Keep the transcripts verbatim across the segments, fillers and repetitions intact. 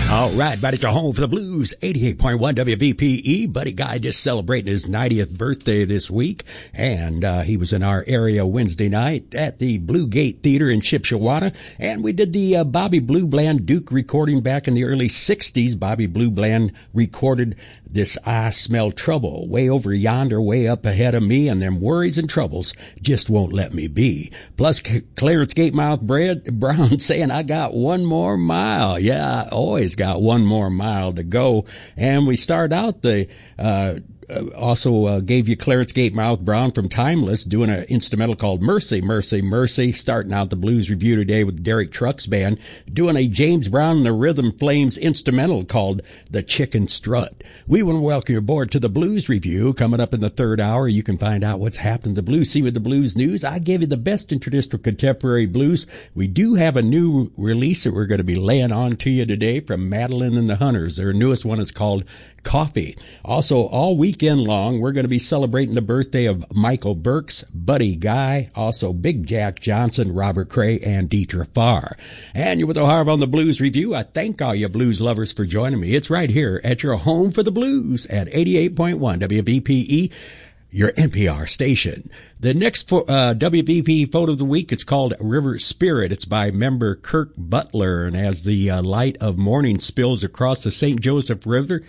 All right, back at your home for the blues, eighty-eight point one W V P E. Buddy Guy just celebrating his ninetieth birthday this week, and uh, he was in our area Wednesday night at the Blue Gate Theater in Shipshewana, and we did the uh, Bobby Blue Bland Duke recording back in the early sixties. Bobby Blue Bland recorded this I Smell Trouble, way over yonder, way up ahead of me, and them worries and troubles just won't let me be. Plus, C- Clarence Gatemouth Brad Brown saying, I got one more mile. Yeah, I always got one more mile to go. And we start out the, uh, Uh, also uh, gave you Clarence Gatemouth Brown from Timeless doing an instrumental called Mercy, Mercy, Mercy, starting out the Blues Review today with Derek Trucks Band, doing a James Brown and the Rhythm Flames instrumental called The Chicken Strut. We want to welcome you aboard to the Blues Review. Coming up in the third hour, you can find out what's happened to blues, see with the blues news. I gave you the best in traditional contemporary blues. We do have a new release that we're going to be laying on to you today from Madeline and the Hunters. Their newest one is called Coffee. Also, all weekend long, we're going to be celebrating the birthday of Michael Burks, Buddy Guy, also Big Jack Johnson, Robert Cray, and Dietrich Farr. And you're with O'Harv on the Blues Review. I thank all you blues lovers for joining me. It's right here at your home for the blues at eighty-eight point one W V P E, your N P R station. The next uh, W V P E photo of the week, it's called River Spirit. It's by member Kirk Butler. And as the uh, light of morning spills across the Saint Joseph River,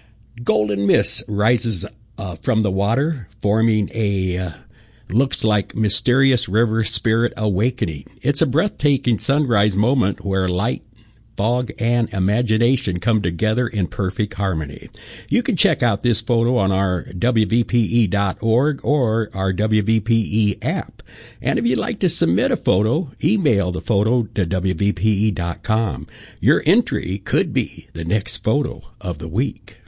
golden mist rises uh, from the water, forming a uh, looks like mysterious river spirit awakening. It's a breathtaking sunrise moment where light, fog, and imagination come together in perfect harmony. You can check out this photo on our W V P E dot org or our W V P E app. And if you'd like to submit a photo, email the photo to W V P E dot com. Your entry could be the next photo of the week.